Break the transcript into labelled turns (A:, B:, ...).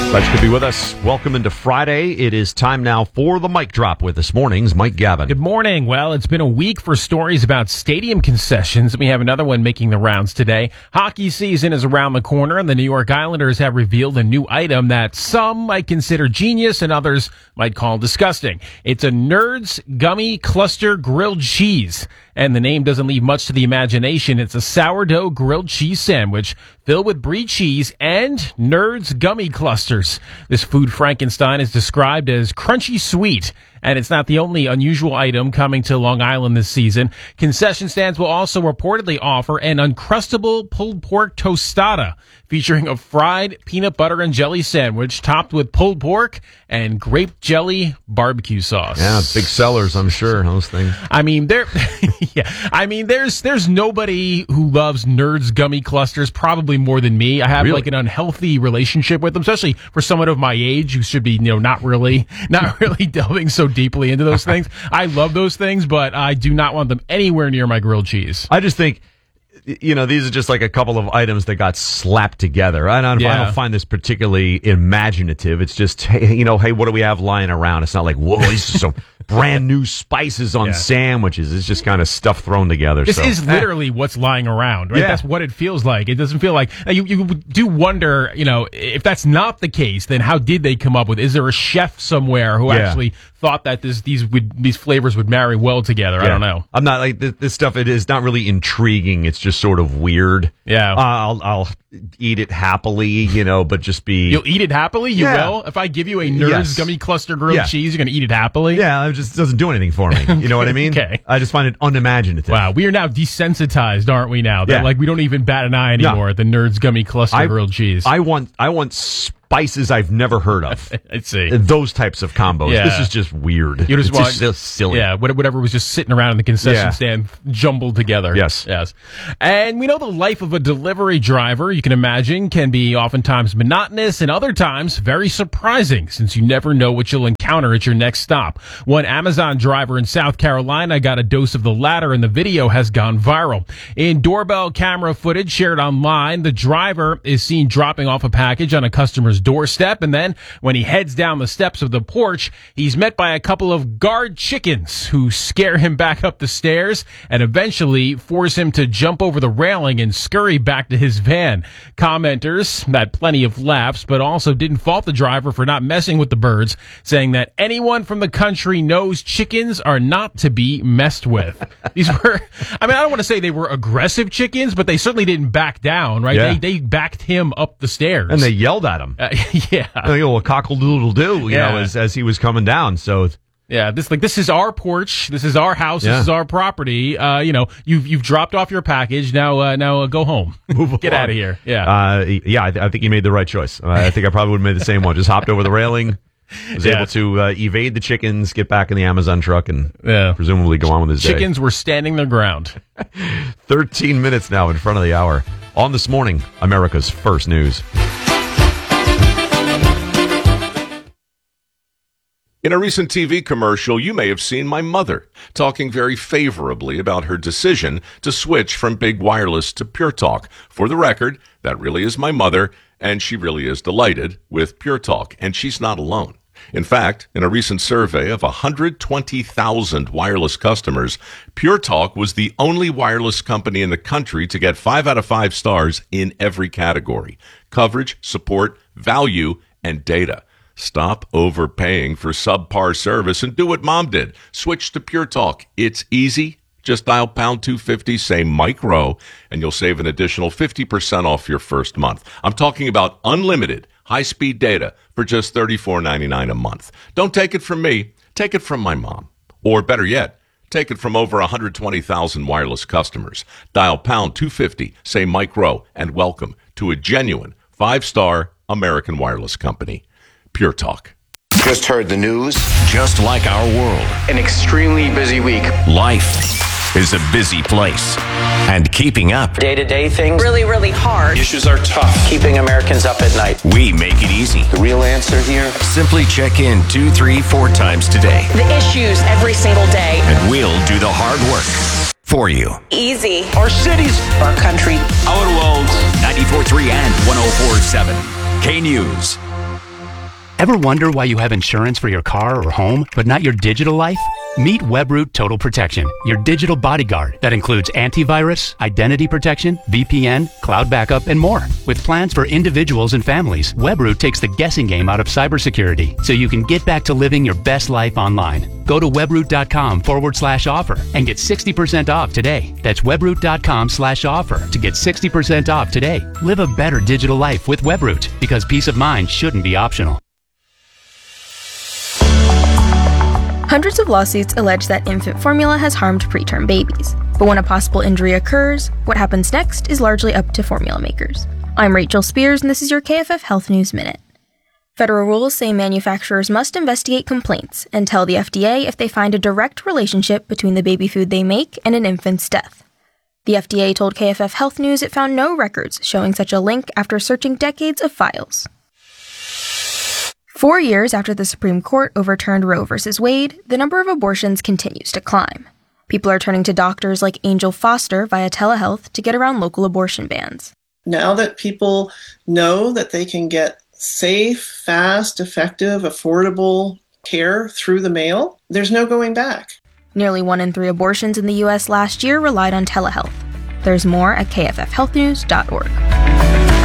A: Glad you could be with us. Welcome into Friday. It is time now for the mic drop with this morning's Mike Gavin.
B: Good morning. Well, it's been a week for stories about stadium concessions. We have another one making the rounds today. Hockey season is around the corner, and the New York Islanders have revealed a new item that some might consider genius and others might call disgusting. It's a Nerds Gummy Cluster Grilled Cheese. And the name doesn't leave much to the imagination. It's a sourdough grilled cheese sandwich filled with brie cheese and Nerds gummy clusters. This food Frankenstein is described as crunchy sweet, and it's not the only unusual item coming to Long Island this season. Concession stands will also reportedly offer an Uncrustable pulled pork tostada featuring a fried peanut butter and jelly sandwich topped with pulled pork and grape jelly barbecue sauce.
A: Yeah, big sellers, I'm sure, those things.
B: I mean, there's nobody who loves Nerds gummy clusters probably more than me. I have like an unhealthy relationship with them, especially for someone of my age who should be, not really delving so deeply into those things. I love those things, but I do not want them anywhere near my grilled cheese.
A: I just think, these are just like a couple of items that got slapped together. I don't find this particularly imaginative. It's just, hey, what do we have lying around? It's not like, whoa, these are some brand new spices on sandwiches. It's just kind of stuff thrown together.
B: This is literally what's lying around, right? Yeah. That's what it feels like. It doesn't feel like, you do wonder, if that's not the case, then how did they come up with, is there a chef somewhere who actually thought that these flavors would marry well together? I don't know. I'm
A: not like this stuff. It is not really intriguing. It's just sort of weird.
B: Yeah.
A: I'll eat it happily, but just be.
B: You'll eat it happily? You will? If I give you a Nerds gummy cluster grilled cheese, you're going to eat it happily?
A: Yeah, it just doesn't do anything for me. You know what I mean?
B: Okay.
A: I just find it unimaginative.
B: Wow, we are now desensitized, aren't we now? That, we don't even bat an eye anymore at the Nerds gummy cluster grilled cheese.
A: I want spices I've never heard of.
B: I see.
A: Those types of combos. Yeah. This is just weird.
B: It's
A: just silly.
B: Yeah, whatever was just sitting around in the concession stand jumbled together.
A: Yes.
B: And we know the life of a delivery driver, you can imagine, can be oftentimes monotonous and other times very surprising, since you never know what you'll encounter at your next stop. One Amazon driver in South Carolina got a dose of the latter, and the video has gone viral. In doorbell camera footage shared online, the driver is seen dropping off a package on a customer's doorstep, and then when he heads down the steps of the porch, he's met by a couple of guard chickens who scare him back up the stairs and eventually force him to jump over the railing and scurry back to his van. Commenters had plenty of laughs, but also didn't fault the driver for not messing with the birds, saying that anyone from the country knows chickens are not to be messed with. These were, I don't want to say they were aggressive chickens, but they certainly didn't back down, right?
A: Yeah.
B: They backed him up the stairs.
A: And they yelled at him. A cockle-doodle-doo, as he was coming down. So
B: this is our porch, this is our house, this is our property. You've dropped off your package. Now go home. Get out of here.
A: I think you made the right choice. I think I probably would have made the same one. Just hopped over the railing. Was able to evade the chickens, get back in the Amazon truck, and presumably go on with his day.
B: Chickens were standing their ground.
A: 13 minutes now in front of the hour. On This Morning, America's First News.
C: In a recent TV commercial, you may have seen my mother talking very favorably about her decision to switch from Big Wireless to Pure Talk. For the record, that really is my mother, and she really is delighted with Pure Talk, and she's not alone. In fact, in a recent survey of 120,000 wireless customers, Pure Talk was the only wireless company in the country to get 5 out of 5 stars in every category: coverage, support, value, and data. Stop overpaying for subpar service and do what Mom did. Switch to Pure Talk. It's easy. Just dial pound 250, say Mike Rowe, and you'll save an additional 50% off your first month. I'm talking about unlimited high-speed data for just $34.99 a month. Don't take it from me. Take it from my mom. Or better yet, take it from over 120,000 wireless customers. Dial pound 250, say Mike Rowe, and welcome to a genuine 5-star American wireless company. Pure Talk.
D: Just heard the news.
E: Just like our world,
D: An extremely busy week.
E: life is a busy place. And keeping up,
D: Day-to-day things.
F: Really, really hard.
D: Issues are tough. Keeping Americans up at night.
E: we make it easy.
D: The real answer here.
E: Simply check in 2, 3, 4 times today,
F: The issues every single day.
E: and we'll do the hard work for you.
F: Easy.
D: Our cities.
F: Our country.
E: Our world. 94.3 and 104.7. K News.
G: Ever wonder why you have insurance for your car or home, but not your digital life? Meet WebRoot Total Protection, your digital bodyguard that includes antivirus, identity protection, VPN, cloud backup, and more. With plans for individuals and families, WebRoot takes the guessing game out of cybersecurity so you can get back to living your best life online. Go to webroot.com/offer and get 60% off today. That's webroot.com/offer to get 60% off today. Live a better digital life with WebRoot, because peace of mind shouldn't be optional.
H: Hundreds of lawsuits allege that infant formula has harmed preterm babies. But when a possible injury occurs, what happens next is largely up to formula makers. I'm Rachel Spears, and this is your KFF Health News Minute. Federal rules say manufacturers must investigate complaints and tell the FDA if they find a direct relationship between the baby food they make and an infant's death. The FDA told KFF Health News it found no records showing such a link after searching decades of files. 4 years after the Supreme Court overturned Roe v. Wade, the number of abortions continues to climb. People are turning to doctors like Angel Foster via telehealth to get around local abortion bans.
I: Now that people know that they can get safe, fast, effective, affordable care through the mail, there's no going back.
H: Nearly 1 in 3 abortions in the U.S. last year relied on telehealth. There's more at kffhealthnews.org.